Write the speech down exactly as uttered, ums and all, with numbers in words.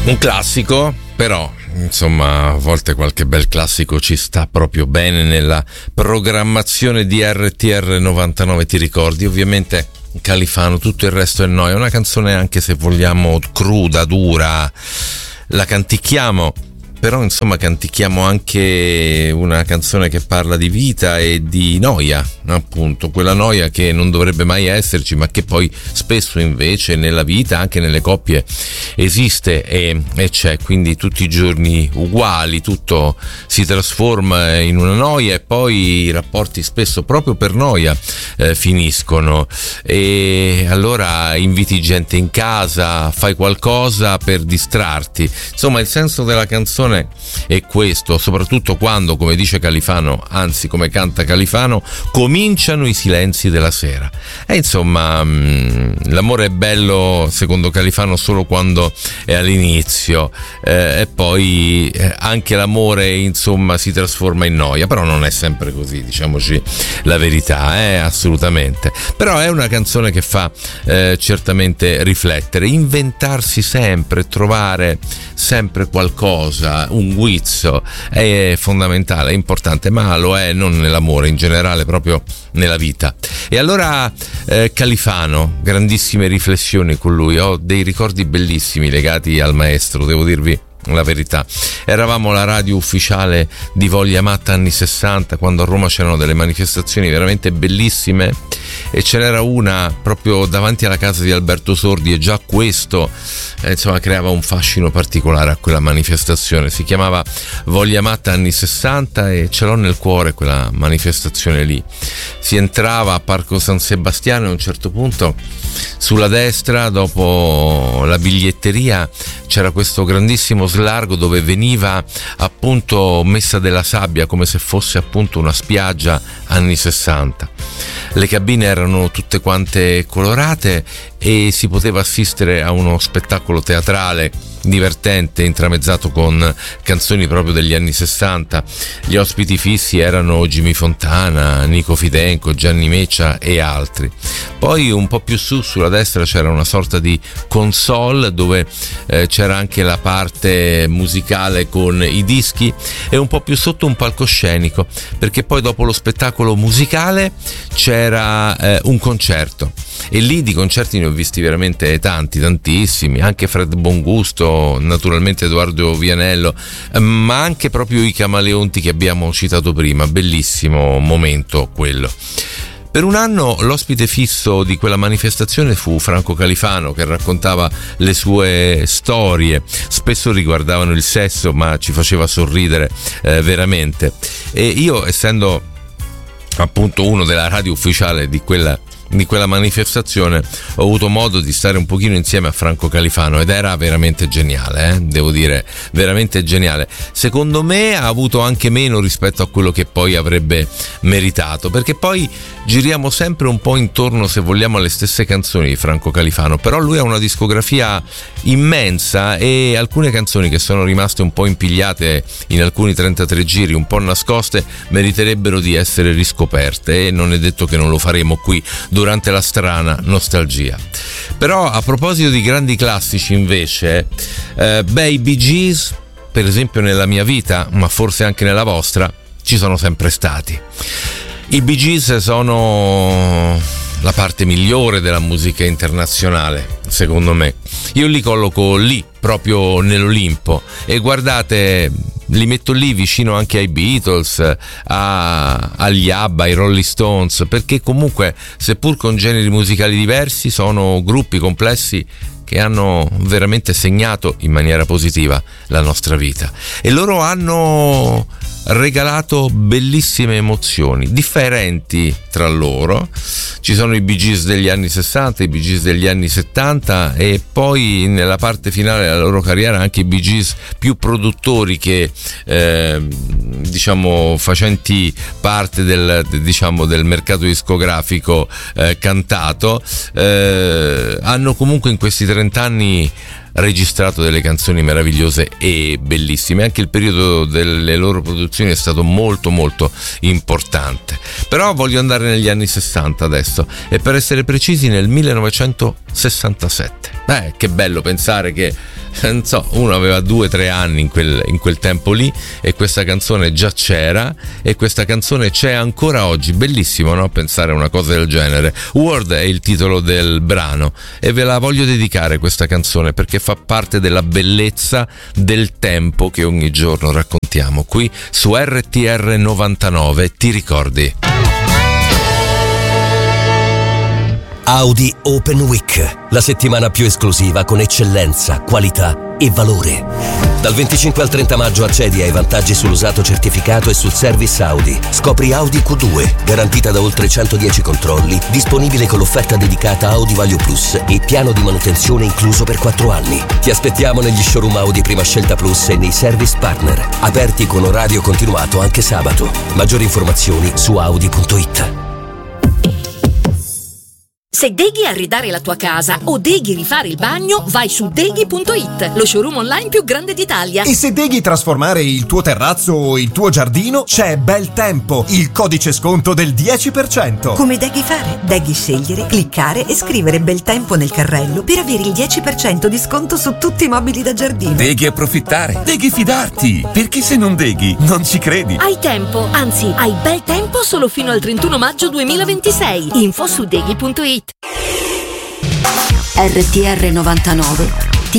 Un classico, però insomma a volte qualche bel classico ci sta proprio bene nella programmazione di R T R novantanove, ti ricordi? Ovviamente Califano, tutto il resto è noia, una canzone anche se vogliamo cruda, dura, la canticchiamo, però insomma canticchiamo anche una canzone che parla di vita e di noia, appunto, quella noia che non dovrebbe mai esserci ma che poi spesso invece nella vita, anche nelle coppie, esiste e, e c'è, quindi tutti i giorni uguali, tutto si trasforma in una noia e poi i rapporti spesso proprio per noia eh, finiscono, e allora inviti gente in casa, fai qualcosa per distrarti, insomma il senso della canzone è questo, soprattutto quando, come dice Califano, anzi come canta Califano, cominciano i silenzi della sera. E insomma mh, l'amore è bello secondo Califano solo quando è all'inizio, eh, e poi eh, anche l'amore insomma si trasforma in noia, però non è sempre così, diciamoci la verità, eh, assolutamente. Però è una canzone che fa eh, certamente riflettere, inventarsi sempre, trovare sempre qualcosa, un guizzo è fondamentale, è importante, ma lo è non nell'amore, in generale proprio nella vita. E allora eh, Califano, grandissime riflessioni con lui, ho dei ricordi bellissimi legati al maestro, devo dirvi la verità. Eravamo la radio ufficiale di Voglia Matta anni sessanta, quando a Roma c'erano delle manifestazioni veramente bellissime e ce n'era una proprio davanti alla casa di Alberto Sordi, e già questo eh, insomma creava un fascino particolare a quella manifestazione. Si chiamava Voglia Matta anni sessanta e ce l'ho nel cuore quella manifestazione lì. Si entrava a Parco San Sebastiano e a un certo punto sulla destra, dopo la biglietteria, c'era questo grandissimo slargo dove veniva appunto messa della sabbia come se fosse appunto una spiaggia anni sessanta. Le cabine erano tutte quante colorate e si poteva assistere a uno spettacolo teatrale divertente, intramezzato con canzoni proprio degli anni sessanta. Gli ospiti fissi erano Jimmy Fontana, Nico Fidenco, Gianni Meccia e altri. Poi un po' più su, sulla destra, c'era una sorta di console dove eh, c'era anche la parte musicale con i dischi, e un po' più sotto un palcoscenico, perché poi dopo lo spettacolo musicale c'era eh, un concerto, e lì di concerti ne ho visti veramente tanti, tantissimi, anche Fred Bongusto, naturalmente Edoardo Vianello, ma anche proprio i Camaleonti che abbiamo citato prima. Bellissimo momento quello. Per un anno l'ospite fisso di quella manifestazione fu Franco Califano, che raccontava le sue storie, spesso riguardavano il sesso, ma ci faceva sorridere eh, veramente. E io, essendo appunto uno della radio ufficiale di quella di quella manifestazione, ho avuto modo di stare un pochino insieme a Franco Califano ed era veramente geniale, eh? Devo dire, veramente geniale. Secondo me ha avuto anche meno rispetto a quello che poi avrebbe meritato, perché poi giriamo sempre un po' intorno, se vogliamo, alle stesse canzoni di Franco Califano, però lui ha una discografia immensa e alcune canzoni che sono rimaste un po' impigliate in alcuni trentatré giri, un po' nascoste, meriterebbero di essere riscoperte, e non è detto che non lo faremo qui durante la strana nostalgia. Però a proposito di grandi classici invece, eh, beh, i Bee Gees, per esempio, nella mia vita, ma forse anche nella vostra, ci sono sempre stati. I Bee Gees sono la parte migliore della musica internazionale, secondo me. Io li colloco lì, proprio nell'Olimpo, e guardate, li metto lì vicino anche ai Beatles, a, agli ABBA, ai Rolling Stones, perché comunque, seppur con generi musicali diversi, sono gruppi complessi che hanno veramente segnato in maniera positiva la nostra vita, e loro hanno regalato bellissime emozioni differenti tra loro. Ci sono i Bee Gees degli anni sessanta, i Bee Gees degli anni settanta, e poi nella parte finale della loro carriera anche i Bee Gees più produttori che eh, diciamo facenti parte del, diciamo, del mercato discografico eh, cantato, eh, hanno comunque in questi trent'anni registrato delle canzoni meravigliose e bellissime. Anche il periodo delle loro produzioni è stato molto molto importante. Però voglio andare negli anni sessanta adesso, e per essere precisi nel millenovecentosessantasette. Eh, che bello pensare che, non so, uno aveva due o tre anni in quel, in quel tempo lì e questa canzone già c'era e questa canzone c'è ancora oggi. Bellissimo, no? Pensare a una cosa del genere. World è il titolo del brano e ve la voglio dedicare questa canzone perché fa parte della bellezza del tempo che ogni giorno raccontiamo qui su R T R novantanove. Ti ricordi? Audi Open Week, la settimana più esclusiva con eccellenza, qualità e valore. Dal venticinque al trenta maggio accedi ai vantaggi sull'usato certificato e sul service Audi. Scopri Audi Q due, garantita da oltre centodieci controlli, disponibile con l'offerta dedicata Audi Value Plus e piano di manutenzione incluso per quattro anni. Ti aspettiamo negli showroom Audi Prima Scelta Plus e nei service partner, aperti con orario continuato anche sabato. Maggiori informazioni su audi punto it. Se deghi arredare la tua casa o deghi rifare il bagno, vai su deghi punto it, lo showroom online più grande d'Italia. E se deghi trasformare il tuo terrazzo o il tuo giardino, c'è Bel Tempo, il codice sconto del dieci per cento. Come deghi fare? Deghi scegliere, cliccare e scrivere Bel Tempo nel carrello per avere il dieci per cento di sconto su tutti i mobili da giardino. Deghi approfittare, deghi fidarti, perché se non deghi non ci credi. Hai tempo, anzi hai bel tempo solo fino al trentuno maggio duemilaventisei. Info su deghi punto it. R T R novantanove